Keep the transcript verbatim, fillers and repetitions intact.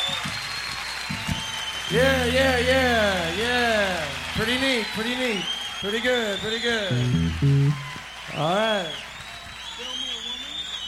Yeah, yeah, yeah, yeah. Pretty neat, pretty neat. Pretty good, pretty good. All right.